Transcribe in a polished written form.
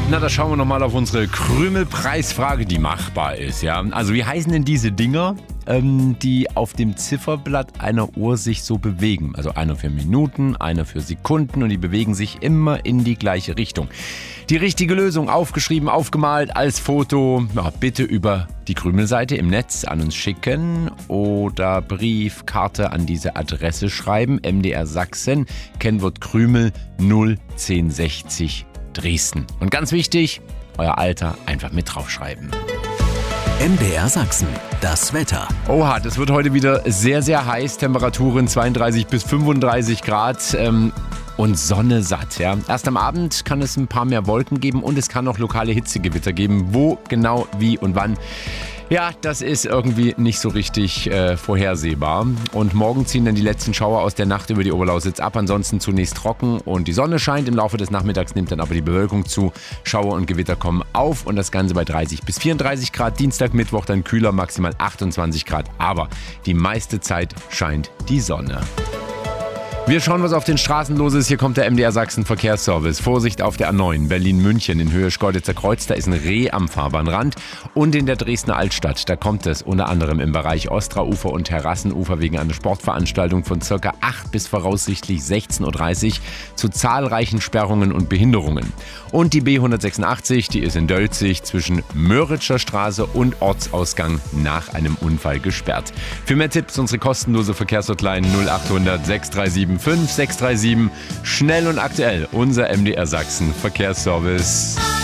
Na, da schauen wir nochmal auf unsere Krümelpreisfrage, die machbar ist. Ja? Also wie heißen denn diese Dinger, die auf dem Zifferblatt einer Uhr sich so bewegen? Also einer für Minuten, einer für Sekunden und die bewegen sich immer in die gleiche Richtung. Die richtige Lösung aufgeschrieben, aufgemalt als Foto. Ja, bitte über die Krümelseite im Netz an uns schicken oder Briefkarte an diese Adresse schreiben. MDR Sachsen, Kennwort Krümel 01060 Dresden. Und ganz wichtig, euer Alter einfach mit draufschreiben. MDR Sachsen, das Wetter. Oha, das wird heute wieder sehr, sehr heiß. Temperaturen 32 bis 35 Grad. Und Sonne satt. Ja. Erst am Abend kann es ein paar mehr Wolken geben und es kann auch lokale Hitzegewitter geben. Wo, genau, wie und wann? Ja, das ist irgendwie nicht so richtig vorhersehbar. Und morgen ziehen dann die letzten Schauer aus der Nacht über die Oberlausitz ab. Ansonsten zunächst trocken und die Sonne scheint. Im Laufe des Nachmittags nimmt dann aber die Bewölkung zu. Schauer und Gewitter kommen auf und das Ganze bei 30 bis 34 Grad. Dienstag, Mittwoch dann kühler, maximal 28 Grad. Aber die meiste Zeit scheint die Sonne. Wir schauen, was auf den Straßen los ist. Hier kommt der MDR Sachsen Verkehrsservice. Vorsicht auf der A9 Berlin-München in Höhe Schkeuditzer Kreuz. Da ist ein Reh am Fahrbahnrand. Und in der Dresdner Altstadt, da kommt es unter anderem im Bereich Ostraufer und Terrassenufer wegen einer Sportveranstaltung von ca. 8 bis voraussichtlich 16.30 Uhr zu zahlreichen Sperrungen und Behinderungen. Und die B186, die ist in Dölzig zwischen Möritscher Straße und Ortsausgang nach einem Unfall gesperrt. Für mehr Tipps unsere kostenlose Verkehrshotline 0800 637 5637. Schnell und aktuell, unser MDR Sachsen Verkehrsservice.